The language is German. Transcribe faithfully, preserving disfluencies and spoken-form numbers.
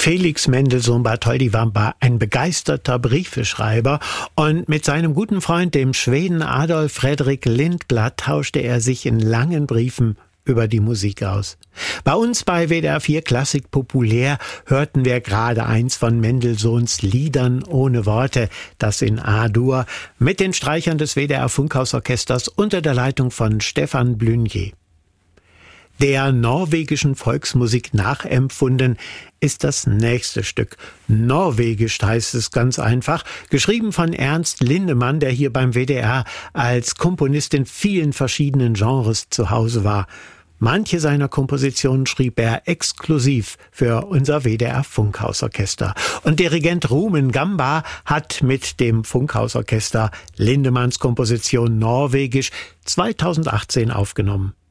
Felix Mendelssohn Bartholdy war ein begeisterter Briefeschreiber und mit seinem guten Freund, dem Schweden Adolf Fredrik Lindblad, tauschte er sich in langen Briefen über die Musik aus. Bei uns bei W D R vier Klassik Populär hörten wir gerade eins von Mendelssohns Liedern ohne Worte, das in A-Dur, mit den Streichern des W D R Funkhausorchesters unter der Leitung von Stefan Blünje. Der norwegischen Volksmusik nachempfunden ist das nächste Stück. Norwegisch heißt es ganz einfach, geschrieben von Ernst Lindemann, der hier beim W D R als Komponist in vielen verschiedenen Genres zu Hause war. Manche seiner Kompositionen schrieb er exklusiv für unser W D R Funkhausorchester. Und Dirigent Rumen Gamba hat mit dem Funkhausorchester Lindemanns Komposition Norwegisch zweitausendachtzehn aufgenommen.